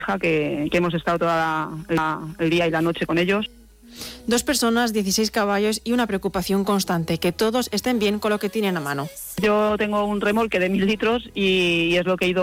que hemos estado el día y la noche con ellos. 2 personas, 16 caballos y una preocupación constante, que todos estén bien con lo que tienen a mano. Yo tengo un remolque de 1000 litros y es lo que he ido